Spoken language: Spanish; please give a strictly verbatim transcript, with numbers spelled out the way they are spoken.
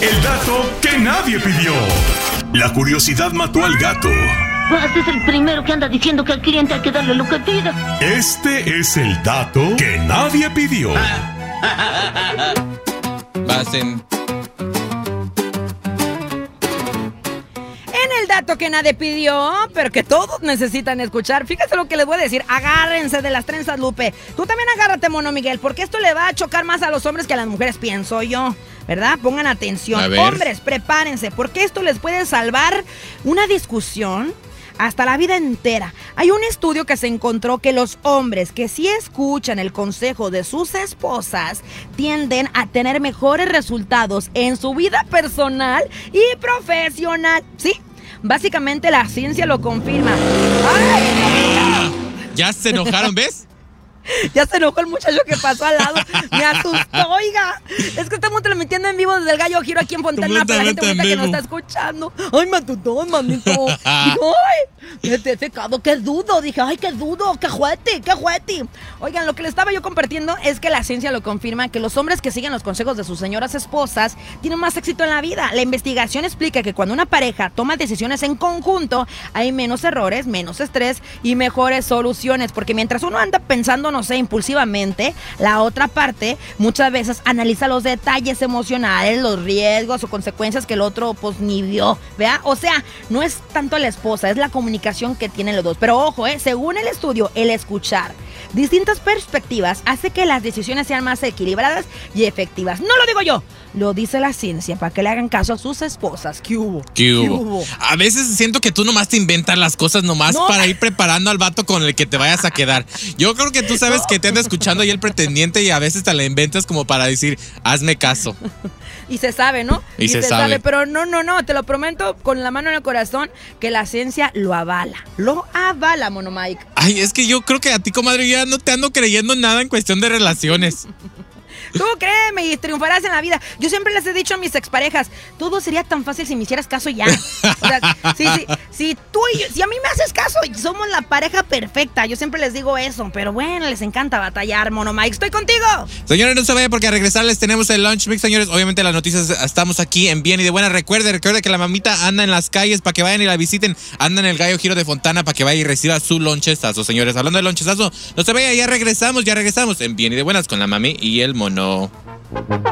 El dato que nadie pidió. La curiosidad mató al gato. Este es el primero que anda diciendo que al cliente hay que darle lo que pida. Este es el dato que nadie pidió. Pasen. En el dato que nadie pidió, pero que todos necesitan escuchar, fíjense lo que les voy a decir. Agárrense de las trenzas, Lupe. Tú también agárrate, Mono Miguel, porque esto le va a chocar más a los hombres que a las mujeres, pienso yo, ¿verdad? Pongan atención. Hombres, prepárense, porque esto les puede salvar una discusión hasta la vida entera. Hay un estudio que se encontró que los hombres que sí escuchan el consejo de sus esposas tienden a tener mejores resultados en su vida personal y profesional. ¿Sí? Básicamente la ciencia lo confirma. ¡Ay! Ya se enojaron, ¿ves? Ya se enojó el muchacho que pasó al lado. Me asustó, oiga. Es que estamos transmitiendo en vivo desde el Gallo Giro aquí en Fontana para la gente bonita que nos está escuchando. Ay, me asustó, manito. Digo, ay, qué pecado, qué dudo. Dije, ay, qué dudo, qué juete, qué juete. Oigan, lo que le estaba yo compartiendo es que la ciencia lo confirma, que los hombres que siguen los consejos de sus señoras esposas tienen más éxito en la vida. La investigación explica que cuando una pareja toma decisiones en conjunto, hay menos errores, menos estrés y mejores soluciones. Porque mientras uno anda pensando, no sé, impulsivamente, la otra parte muchas veces analiza los detalles emocionales, los riesgos o consecuencias que el otro pues ni vio, ¿vea? O sea, no es tanto la esposa, es la comunicación que tienen los dos. Pero ojo, eh, según el estudio, el escuchar distintas perspectivas hace que las decisiones sean más equilibradas y efectivas. No lo digo yo, lo dice la ciencia, para que le hagan caso a sus esposas. ¿Qué hubo? ¿Qué hubo? ¿Qué hubo? A veces siento que tú nomás te inventas las cosas nomás no. para ir preparando al vato con el que te vayas a quedar. Yo creo que tú sabes no. que te anda escuchando ahí el pretendiente y a veces te la inventas como para decir, hazme caso. Y se sabe, ¿no? Y, y se, se sabe. sabe. Pero no, no, no, te lo prometo con la mano en el corazón que la ciencia lo avala. Lo avala, Mono Mike. Ay, es que yo creo que a ti, comadre, ya no te ando creyendo nada en cuestión de relaciones. Tú créeme y triunfarás en la vida. Yo siempre les he dicho a mis exparejas, todo sería tan fácil si me hicieras caso ya. O sea, si, si, si tú y yo, si a mí me haces caso, somos la pareja perfecta. Yo siempre les digo eso, pero bueno, les encanta batallar, Mono Mike. Estoy contigo. Señores, no se vayan porque a regresar les tenemos el Lunch Mix, señores. Obviamente las noticias estamos aquí en Bien y de Buena. Recuerde, recuerde que la mamita anda en las calles para que vayan y la visiten. Anda en el Gallo Giro de Fontana para que vaya y reciba su lonchezazo, señores. Hablando de lonchezazo, no se vaya, ya regresamos, ya regresamos en Bien y de Buenas con la mami y el mono.